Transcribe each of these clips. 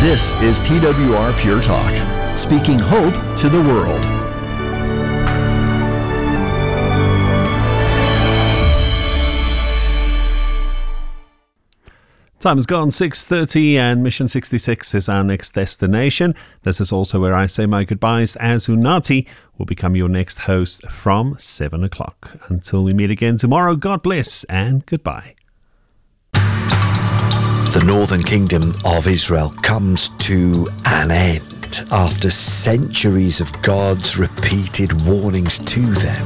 This is TWR Pure Talk, speaking hope to the world. Time has gone 6:30 and Mission 66 is our next destination. This is also where I say my goodbyes, as Unati will become your next host from 7 o'clock. Until we meet again tomorrow, God bless and goodbye. The Northern Kingdom of Israel comes to an end after centuries of God's repeated warnings to them.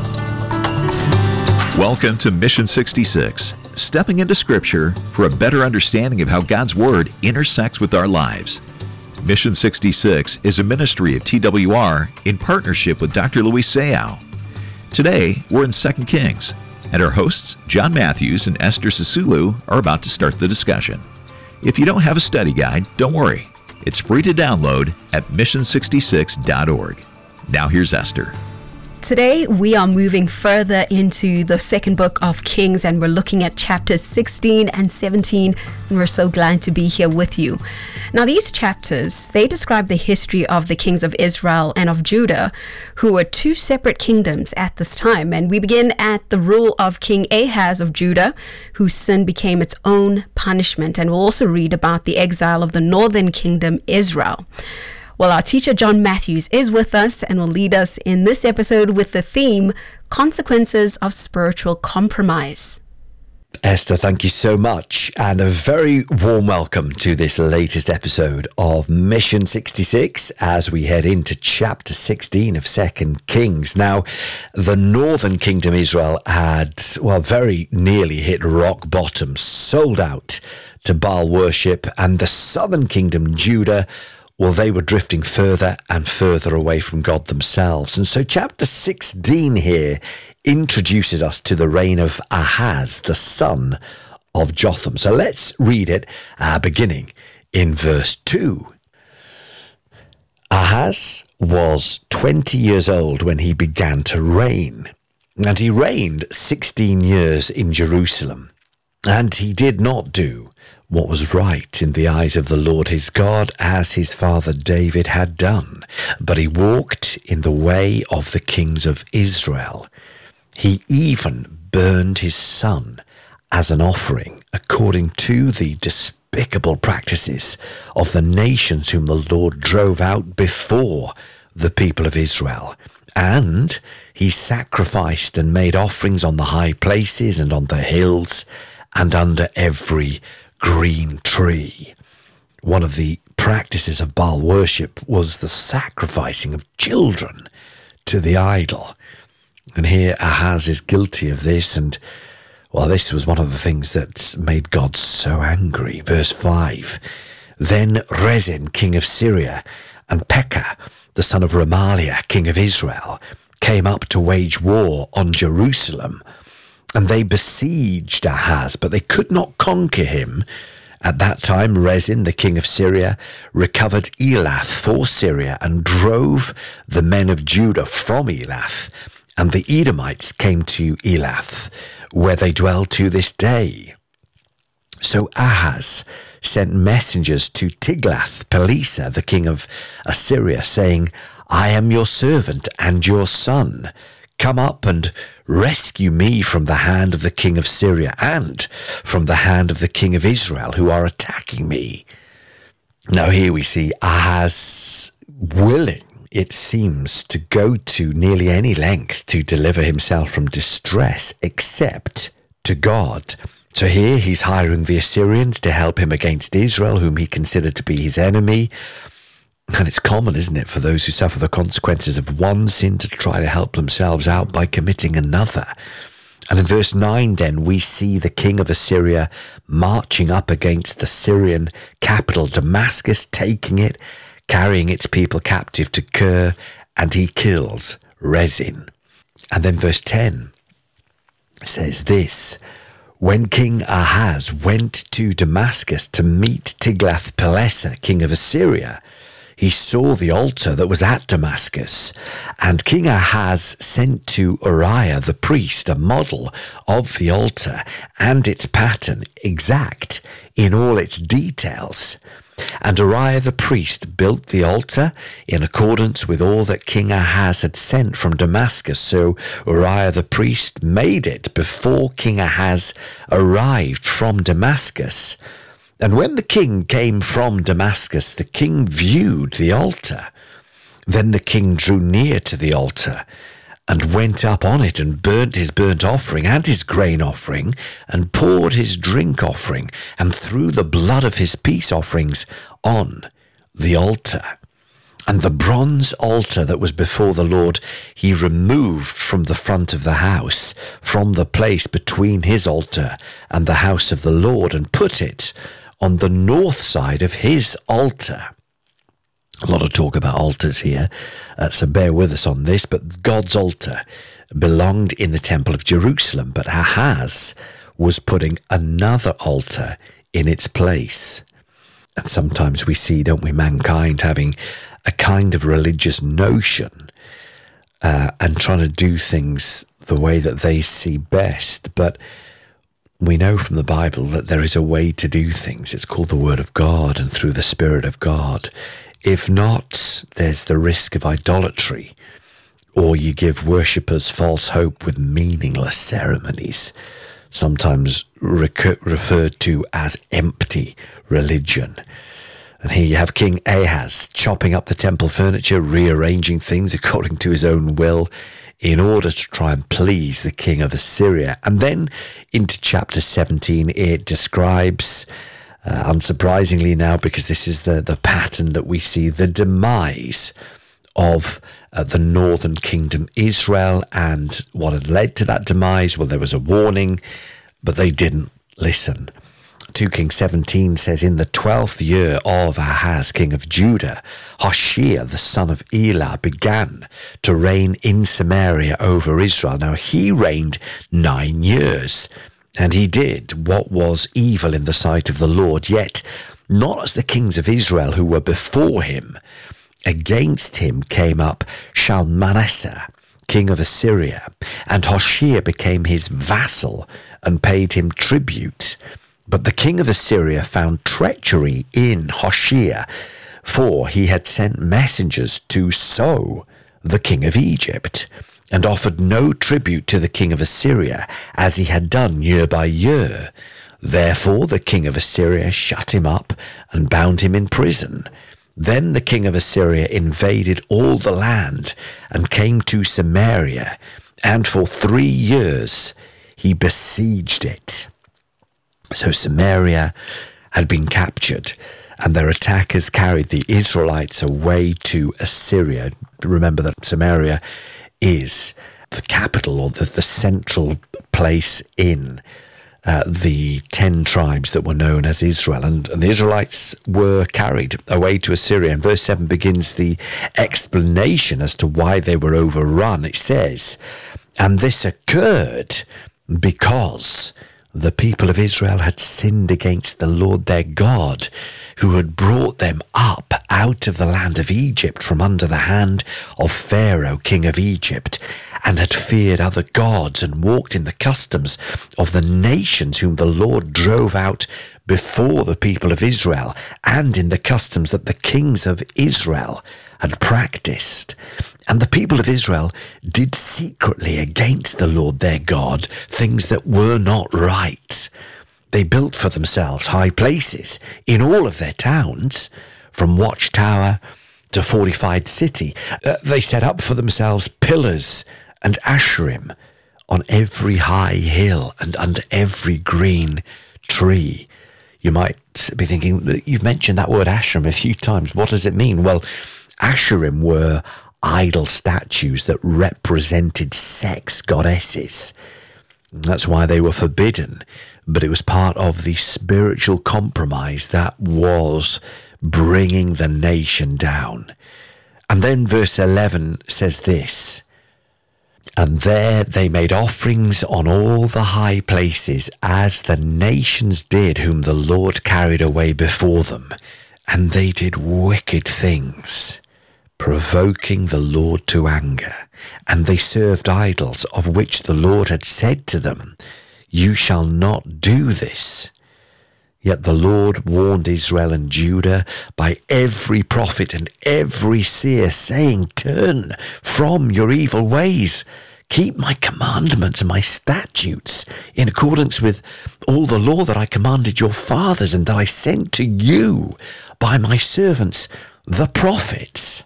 Welcome to Mission 66, stepping into Scripture for a better understanding of how God's Word intersects with our lives. Mission 66 is a ministry of TWR in partnership with Dr. Luis Sayao. Today, we're in 2 Kings, and our hosts, John Matthews and Esther Sisulu, are about to start the discussion. If you don't have a study guide, don't worry. It's free to download at mission66.org. Now here's Esther. Today, we are moving further into the second book of Kings, and we're looking at chapters 16 and 17, and we're so glad to be here with you. Now, these chapters, they describe the history of the kings of Israel and of Judah, who were two separate kingdoms at this time. And we begin at the rule of King Ahaz of Judah, whose sin became its own punishment. And we'll also read about the exile of the northern kingdom, Israel. Well, our teacher, John Matthews, is with us and will lead us in this episode with the theme, Consequences of Spiritual Compromise. Esther, thank you so much, and a very warm welcome to this latest episode of Mission 66 as we head into chapter 16 of 2 Kings. Now, the northern kingdom Israel had, very nearly hit rock bottom, sold out to Baal worship, and the southern kingdom, Judah, they were drifting further and further away from God themselves. And so chapter 16 here introduces us to the reign of Ahaz, the son of Jotham. So let's read it, beginning in verse 2. Ahaz was 20 years old when he began to reign, and he reigned 16 years in Jerusalem. And he did not do what was right in the eyes of the Lord his God, as his father David had done, but he walked in the way of the kings of Israel. He even burned his son as an offering, according to the despicable practices of the nations whom the Lord drove out before the people of Israel. And he sacrificed and made offerings on the high places and on the hills and under every green tree. One of the practices of Baal worship was the sacrificing of children to the idol. And here Ahaz is guilty of this, and this was one of the things that made God so angry. Verse 5, Then Rezin, king of Syria, and Pekah, the son of Remaliah, king of Israel, came up to wage war on Jerusalem. And they besieged Ahaz, but they could not conquer him. At that time, Rezin, the king of Syria, recovered Elath for Syria and drove the men of Judah from Elath. And the Edomites came to Elath, where they dwell to this day. So Ahaz sent messengers to Tiglath-Pileser, the king of Assyria, saying, I am your servant and your son. Come up and rescue me from the hand of the king of Syria and from the hand of the king of Israel, who are attacking me. Now here we see Ahaz willing, it seems, to go to nearly any length to deliver himself from distress, except to God. So here he's hiring the Assyrians to help him against Israel, whom he considered to be his enemy. And it's common, isn't it, for those who suffer the consequences of one sin to try to help themselves out by committing another. And in verse 9, then, we see the king of Assyria marching up against the Syrian capital, Damascus, taking it, carrying its people captive to Kir, and he kills Rezin. And then verse 10 says this, When King Ahaz went to Damascus to meet Tiglath-Pileser, king of Assyria, he saw the altar that was at Damascus, and King Ahaz sent to Uriah the priest a model of the altar and its pattern, exact in all its details. And Uriah the priest built the altar in accordance with all that King Ahaz had sent from Damascus. So Uriah the priest made it before King Ahaz arrived from Damascus. And when the king came from Damascus, the king viewed the altar. Then the king drew near to the altar and went up on it and burnt his burnt offering and his grain offering and poured his drink offering and threw the blood of his peace offerings on the altar. And the bronze altar that was before the Lord he removed from the front of the house, from the place between his altar and the house of the Lord, and put it on the north side of his altar. A lot of talk about altars here, so bear with us on this. But God's altar belonged in the temple of Jerusalem, but Ahaz was putting another altar in its place. And sometimes we see, don't we, mankind having a kind of religious notion and trying to do things the way that they see best. But we know from the Bible that there is a way to do things. It's called the Word of God and through the Spirit of God. If not, there's the risk of idolatry, or you give worshippers false hope with meaningless ceremonies, sometimes referred to as empty religion. And here you have King Ahaz chopping up the temple furniture, rearranging things according to his own will in order to try and please the king of Assyria. And then into chapter 17, it describes, unsurprisingly now, because this is the pattern that we see, the demise of the northern kingdom Israel. And what had led to that demise? Well, there was a warning, but they didn't listen. 2 Kings 17 says, in the 12th year of Ahaz, king of Judah, Hoshea, the son of Elah, began to reign in Samaria over Israel. Now he reigned 9 years, and he did what was evil in the sight of the Lord, yet not as the kings of Israel who were before him. Against him came up Shalmaneser, king of Assyria, and Hoshea became his vassal and paid him tribute. But the king of Assyria found treachery in Hoshea, for he had sent messengers to So, the king of Egypt, and offered no tribute to the king of Assyria, as he had done year by year. Therefore the king of Assyria shut him up and bound him in prison. Then the king of Assyria invaded all the land and came to Samaria, and for 3 years he besieged it. So Samaria had been captured, and their attackers carried the Israelites away to Assyria. Remember that Samaria is the capital, or the central place in the 10 tribes that were known as Israel. And the Israelites were carried away to Assyria. And verse 7 begins the explanation as to why they were overrun. It says, and this occurred because the people of Israel had sinned against the Lord their God, who had brought them up out of the land of Egypt from under the hand of Pharaoh, king of Egypt, and had feared other gods and walked in the customs of the nations whom the Lord drove out before the people of Israel, and in the customs that the kings of Israel had practiced. And the people of Israel did secretly against the Lord their God things that were not right. They built for themselves high places in all of their towns, from watchtower to fortified city. They set up for themselves pillars and Asherim on every high hill and under every green tree. You might be thinking, you've mentioned that word Asherim a few times. What does it mean? Well, Asherim were idol statues that represented sex goddesses. That's why they were forbidden, but it was part of the spiritual compromise that was bringing the nation down. And then verse 11 says this, and there they made offerings on all the high places, as the nations did whom the Lord carried away before them. And they did wicked things, provoking the Lord to anger. And they served idols, of which the Lord had said to them, you shall not do this. Yet the Lord warned Israel and Judah by every prophet and every seer, saying, turn from your evil ways. Keep my commandments and my statutes in accordance with all the law that I commanded your fathers and that I sent to you by my servants, the prophets.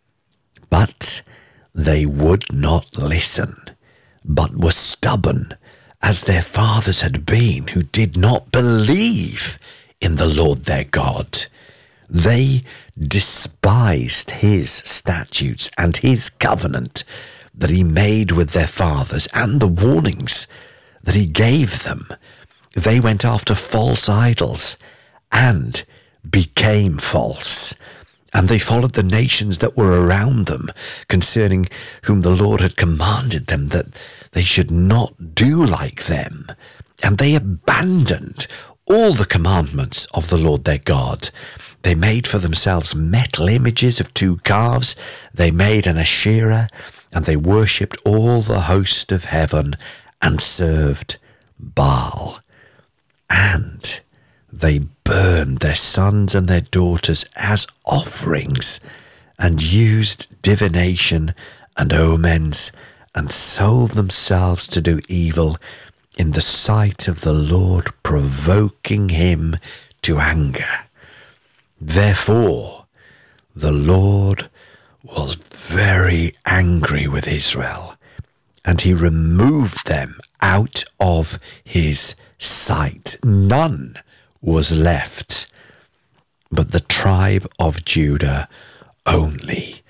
But they would not listen, but were stubborn, as their fathers had been, who did not believe in the Lord their God. They despised his statutes and his covenant that he made with their fathers, and the warnings that he gave them. They went after false idols and became false. And they followed the nations that were around them, concerning whom the Lord had commanded them that they should not do like them. And they abandoned all the commandments of the Lord their God. They made for themselves metal images of 2 calves. They made an Asherah, and they worshipped all the host of heaven and served Baal. And they burned their sons and their daughters as offerings, and used divination and omens, and sold themselves to do evil in the sight of the Lord, provoking him to anger. Therefore the Lord was very angry with Israel, and he removed them out of his sight. None was left but the tribe of Judah only.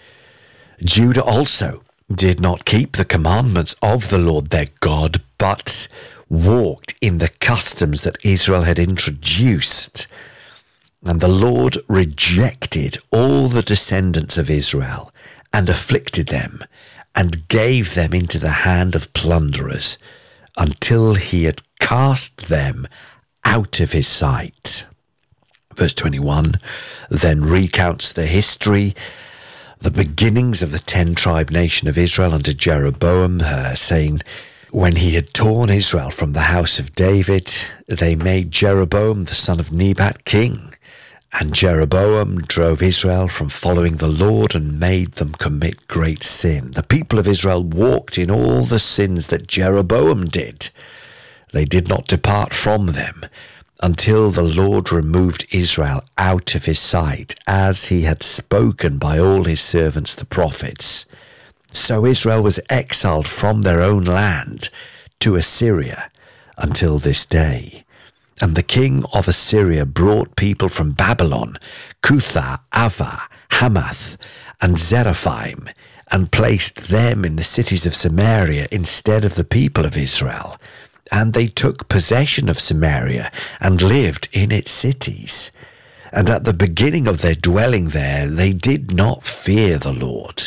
Judah also did not keep the commandments of the Lord their God, but walked in the customs that Israel had introduced. And the Lord rejected all the descendants of Israel and afflicted them and gave them into the hand of plunderers until he had cast them out of his sight. Verse 21 then recounts the history, the beginnings of the 10-tribe nation of Israel under Jeroboam, saying, when he had torn Israel from the house of David, they made Jeroboam the son of Nebat king. And Jeroboam drove Israel from following the Lord and made them commit great sin. The people of Israel walked in all the sins that Jeroboam did. They did not depart from them until the Lord removed Israel out of his sight, as he had spoken by all his servants the prophets. So Israel was exiled from their own land to Assyria until this day. And the king of Assyria brought people from Babylon, Cutha, Ava, Hamath, and Zarephaim, and placed them in the cities of Samaria instead of the people of Israel. And they took possession of Samaria and lived in its cities. And at the beginning of their dwelling there, they did not fear the Lord.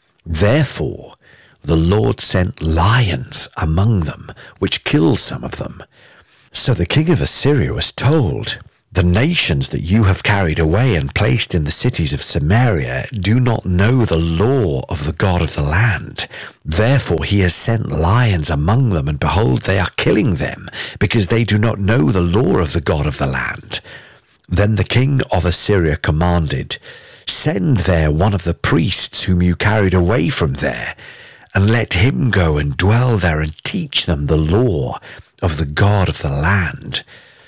Therefore, the Lord sent lions among them, which killed some of them. So the king of Assyria was told, the nations that you have carried away and placed in the cities of Samaria do not know the law of the God of the land. Therefore he has sent lions among them, and behold, they are killing them, because they do not know the law of the God of the land. Then the king of Assyria commanded, send there one of the priests whom you carried away from there, and let him go and dwell there and teach them the law of the God of the land.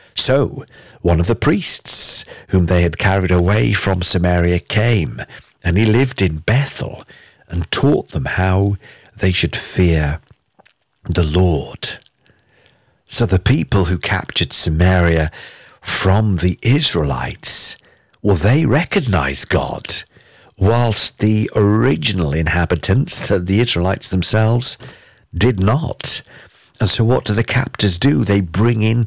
So one of the priests whom they had carried away from Samaria came, and he lived in Bethel and taught them how they should fear the Lord. So the people who captured Samaria from the Israelites, well, they recognized God, whilst the original inhabitants, the Israelites themselves, did not. And so what do the captors do? They bring in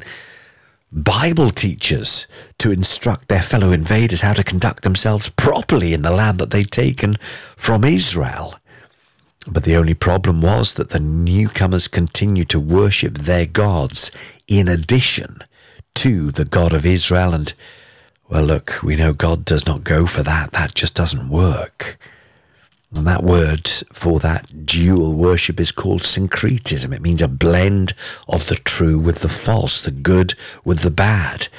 Bible teachers to instruct their fellow invaders how to conduct themselves properly in the land that they'd taken from Israel. But the only problem was that the newcomers continued to worship their gods in addition to the God of Israel. And, well, look, we know God does not go for that. That just doesn't work. And that word for that dual worship is called syncretism. It means a blend of the true with the false, the good with the bad.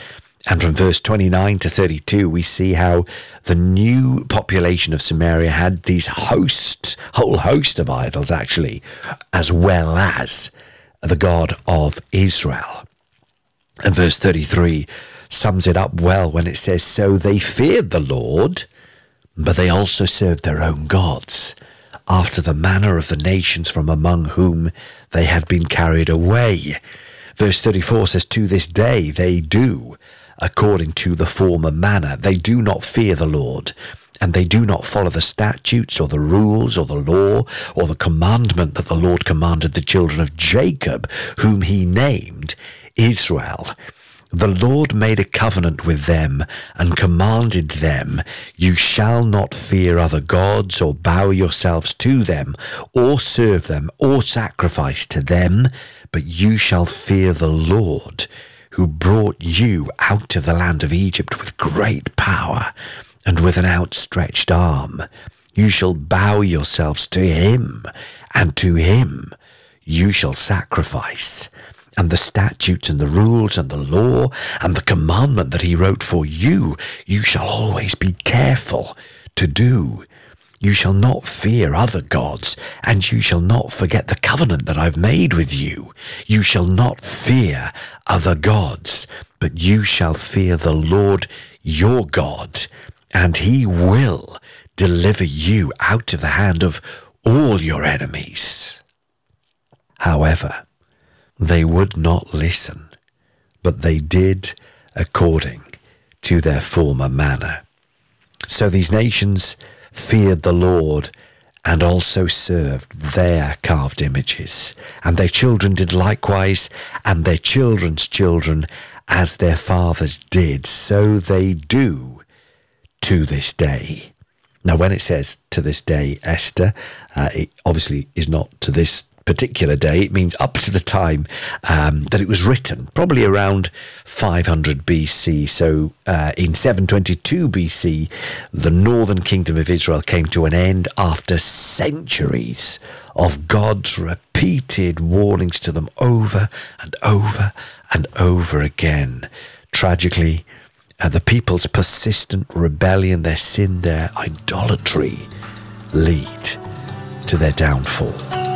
And from verse 29 to 32, we see how the new population of Samaria had these whole host of idols, actually, as well as the God of Israel. And verse 33 sums it up well when it says, "So they feared the Lord, but they also served their own gods, after the manner of the nations from among whom they had been carried away." Verse 34 says, "To this day they do according to the former manner. They do not fear the Lord, and they do not follow the statutes or the rules or the law or the commandment that the Lord commanded the children of Jacob, whom he named Israel. The Lord made a covenant with them and commanded them, 'You shall not fear other gods or bow yourselves to them or serve them or sacrifice to them, but you shall fear the Lord, who brought you out of the land of Egypt with great power and with an outstretched arm. You shall bow yourselves to him, and to him you shall sacrifice. And the statutes and the rules and the law and the commandment that he wrote for you, you shall always be careful to do. You shall not fear other gods, and you shall not forget the covenant that I've made with you. You shall not fear other gods, but you shall fear the Lord your God, and he will deliver you out of the hand of all your enemies." However, they would not listen, but they did according to their former manner. So these nations feared the Lord and also served their carved images, and their children did likewise, and their children's children, as their fathers did, so they do to this day. Now, when it says to this day, Esther, it obviously is not to this particular day. It means up to the time that it was written, probably around 500 BC. So in 722 BC, the northern kingdom of Israel came to an end after centuries of God's repeated warnings to them over and over and over again. Tragically, the people's persistent rebellion, their sin, their idolatry lead to their downfall.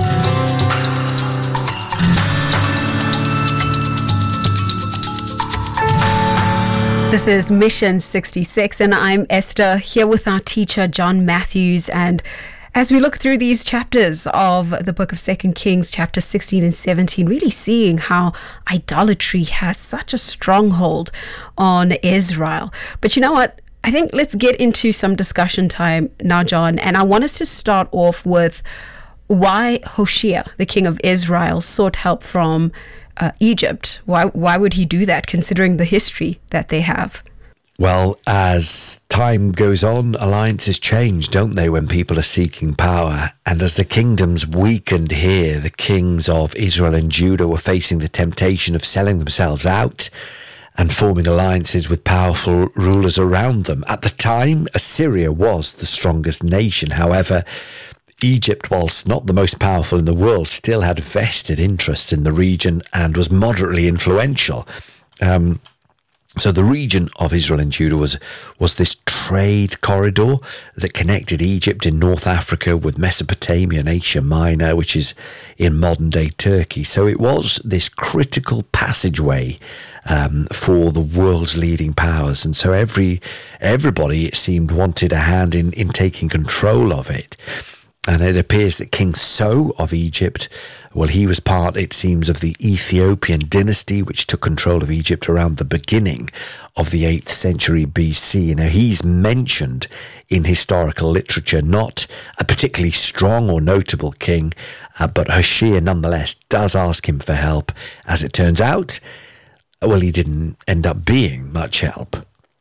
This is Mission 66, and I'm Esther, here with our teacher, John Matthews. And as we look through these chapters of the book of 2 Kings, chapter 16 and 17, really seeing how idolatry has such a stronghold on Israel. But you know what? I think let's get into some discussion time now, John. And I want us to start off with why Hoshea, the king of Israel, sought help from Egypt. Why would he do that, considering the history that they have? Well, as time goes on, alliances change, don't they, when people are seeking power? And as the kingdoms weakened here, the kings of Israel and Judah were facing the temptation of selling themselves out and forming alliances with powerful rulers around them. At the time, Assyria was the strongest nation. However, Egypt, whilst not the most powerful in the world, still had vested interests in the region and was moderately influential. So the region of Israel and Judah was this trade corridor that connected Egypt in North Africa with Mesopotamia and Asia Minor, which is in modern-day Turkey. So it was this critical passageway for the world's leading powers. And so everybody, it seemed, wanted a hand in taking control of it. And it appears that King So of Egypt, well, he was part, it seems, of the Ethiopian dynasty, which took control of Egypt around the beginning of the 8th century BC. Now, he's mentioned in historical literature, not a particularly strong or notable king, but Hoshea nonetheless does ask him for help. As it turns out, well, he didn't end up being much help.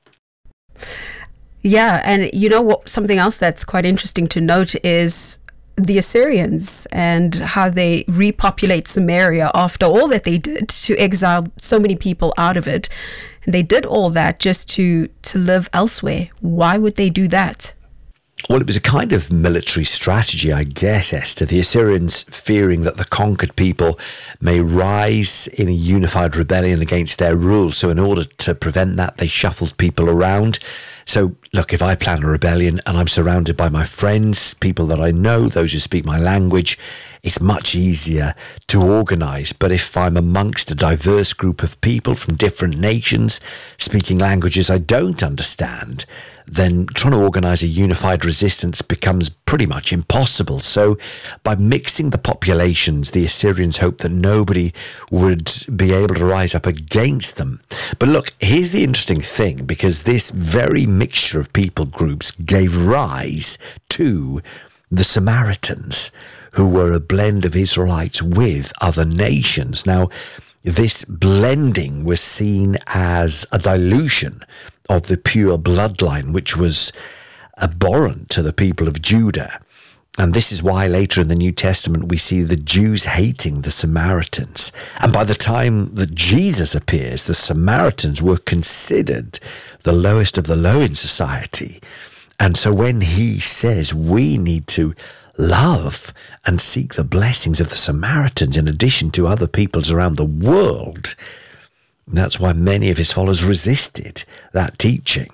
Yeah, and you know what? Something else that's quite interesting to note is the Assyrians and how they repopulate Samaria after all that they did to exile so many people out of it. And they did all that just to live elsewhere. Why would they do that? Well, it was a kind of military strategy, I guess, Esther. The Assyrians, fearing that the conquered people may rise in a unified rebellion against their rule. So in order to prevent that, they shuffled people around. So, look, if I plan a rebellion and I'm surrounded by my friends, people that I know, those who speak my language, it's much easier to organise. But if I'm amongst a diverse group of people from different nations, speaking languages I don't understand, then trying to organise a unified resistance becomes pretty much impossible. So by mixing the populations, the Assyrians hoped that nobody would be able to rise up against them. But look, here's the interesting thing, because this very mixture of people groups gave rise to the Samaritans, who were a blend of Israelites with other nations. Now, this blending was seen as a dilution of the pure bloodline, which was abhorrent to the people of Judah. And this is why later in the New Testament we see the Jews hating the Samaritans. And by the time that Jesus appears, the Samaritans were considered the lowest of the low in society. And so when he says we need to love and seek the blessings of the Samaritans in addition to other peoples around the world, that's why many of his followers resisted that teaching.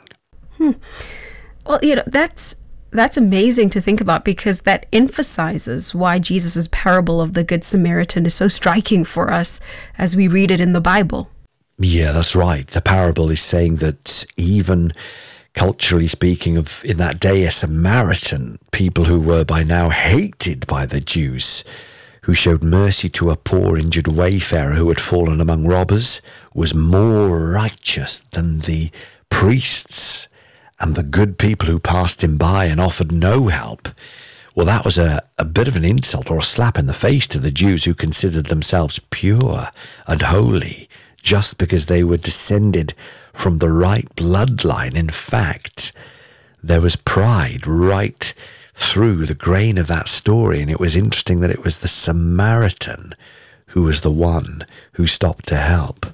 Well, that's amazing to think about, because that emphasizes why Jesus' parable of the Good Samaritan is so striking for us as we read it in the Bible. Yeah, that's right. The parable is saying that even culturally speaking, of in that day, a Samaritan, people who were by now hated by the Jews, who showed mercy to a poor injured wayfarer who had fallen among robbers, was more righteous than the priests and the good people who passed him by and offered no help. Well, that was a bit of an insult or a slap in the face to the Jews, who considered themselves pure and holy just because they were descended from the right bloodline. In fact, there was pride right through the grain of that story, and it was interesting that it was the Samaritan who was the one who stopped to help.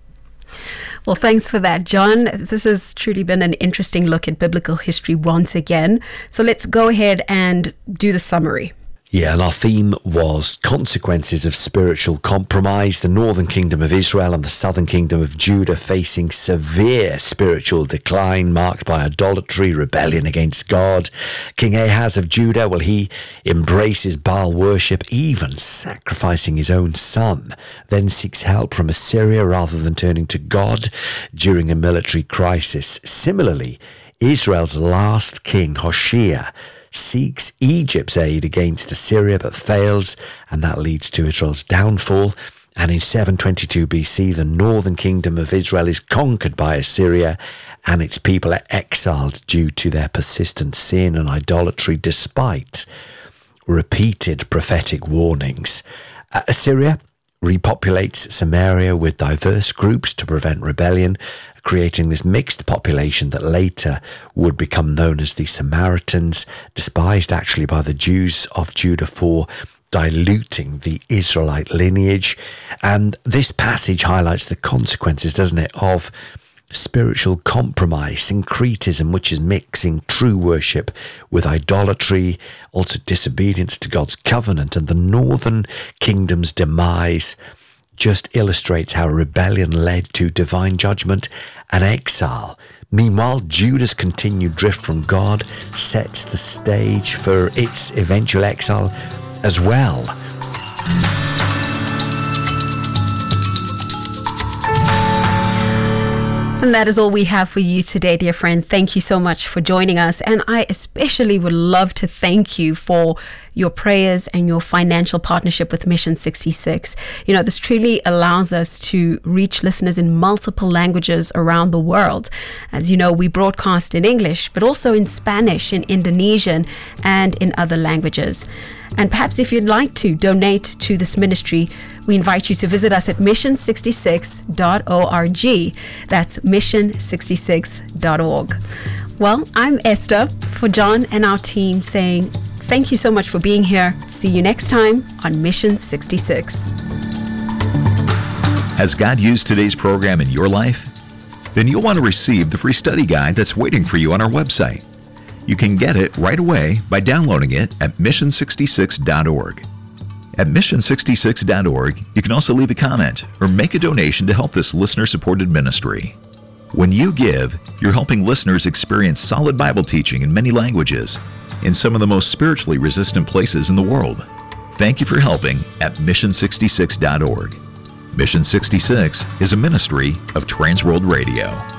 Well, thanks for that, John. This has truly been an interesting look at biblical history once again. So let's go ahead and do the summary. Yeah, and our theme was consequences of spiritual compromise. The northern kingdom of Israel and the southern kingdom of Judah facing severe spiritual decline marked by idolatry, rebellion against God. King Ahaz of Judah, well, he embraces Baal worship, even sacrificing his own son, then seeks help from Assyria rather than turning to God during a military crisis. Similarly, Israel's last king, Hoshea, seeks Egypt's aid against Assyria but fails, and that leads to Israel's downfall. And in 722 BC, the northern kingdom of Israel is conquered by Assyria, and its people are exiled due to their persistent sin and idolatry despite repeated prophetic warnings. Assyria repopulates Samaria with diverse groups to prevent rebellion, creating this mixed population that later would become known as the Samaritans, despised actually by the Jews of Judah for diluting the Israelite lineage. And this passage highlights the consequences, doesn't it, of spiritual compromise, syncretism, which is mixing true worship with idolatry, also disobedience to God's covenant. And the northern kingdom's demise just illustrates how rebellion led to divine judgment and exile. Meanwhile, Judah's continued drift from God sets the stage for its eventual exile as well. And that is all we have for you today, dear friend. Thank you so much for joining us. And I especially would love to thank you for your prayers and your financial partnership with Mission 66. You know, this truly allows us to reach listeners in multiple languages around the world. As you know, we broadcast in English, but also in Spanish, in Indonesian, and in other languages. And perhaps if you'd like to donate to this ministry, we invite you to visit us at mission66.org. That's mission66.org. Well, I'm Esther, for John and our team, saying thank you so much for being here. See you next time on Mission 66. Has God used today's program in your life? Then you'll want to receive the free study guide that's waiting for you on our website. You can get it right away by downloading it at mission66.org. At mission66.org, you can also leave a comment or make a donation to help this listener-supported ministry. When you give, you're helping listeners experience solid Bible teaching in many languages in some of the most spiritually resistant places in the world. Thank you for helping at mission66.org. Mission 66 is a ministry of Transworld Radio.